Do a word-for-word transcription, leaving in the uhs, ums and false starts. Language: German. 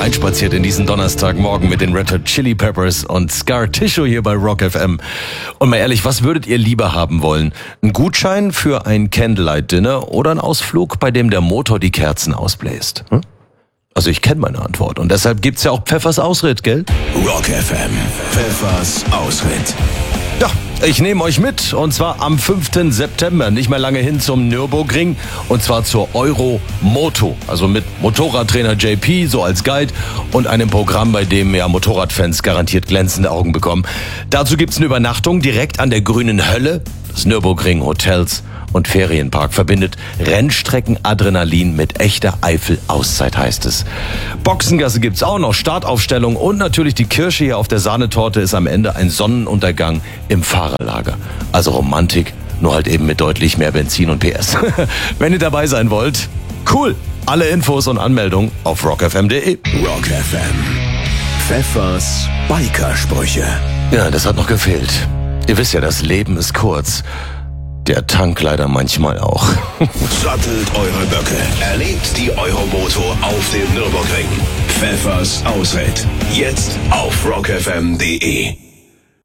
reinspaziert in diesen Donnerstagmorgen mit den Red Hot Chili Peppers und Scar Tissue hier bei Rock F M. Und mal ehrlich, was würdet ihr lieber haben wollen? Ein Gutschein für ein Candlelight-Dinner oder ein Ausflug, bei dem der Motor die Kerzen ausbläst? Hm? Also ich kenne meine Antwort und deshalb gibt's ja auch Pfeffers Ausritt, gell? Rock F M, Pfeffers Ausritt. Ja, ich nehme euch mit und zwar am fünften September, nicht mehr lange hin zum Nürburgring und zwar zur Euro-Moto, also mit Motorradtrainer J P so als Guide und einem Programm, bei dem ja Motorradfans garantiert glänzende Augen bekommen. Dazu gibt's eine Übernachtung direkt an der grünen Hölle des Nürburgring Hotels und Ferienpark verbindet Rennstrecken-Adrenalin mit echter Eifel-Auszeit, heißt es. Boxengasse gibt's auch noch, Startaufstellung und natürlich die Kirsche hier auf der Sahnetorte ist am Ende ein Sonnenuntergang im Fahrerlager. Also Romantik, nur halt eben mit deutlich mehr Benzin und P S. Wenn ihr dabei sein wollt, cool. Alle Infos und Anmeldungen auf rock f m punkt d e. Rock F M, Pfeffers Bikersprüche. Ja, das hat noch gefehlt. Ihr wisst ja, das Leben ist kurz. Der Tank leider manchmal auch. Sattelt eure Böcke. Erlebt die Euromoto auf dem Nürburgring. Pfeffers Ausritt. Jetzt auf rock f m punkt d e.